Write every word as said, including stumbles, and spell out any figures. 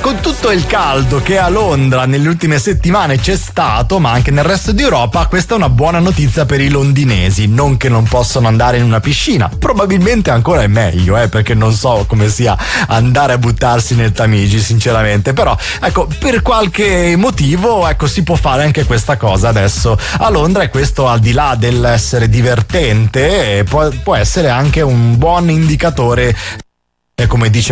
con tutto il caldo che a Londra nelle ultime settimane c'è stato, ma anche nel resto d'Europa, questa è una buona notizia per i londinesi. Non che non possano andare in una piscina, probabilmente ancora è meglio, eh, perché non so come sia andare a buttarsi nel Tamigi, sinceramente. Però, ecco, per qualche motivo, ecco, si può fare anche questa cosa adesso a Londra, e questo, al di là dell'essere divertente, può, può essere anche un buon indicatore, come dice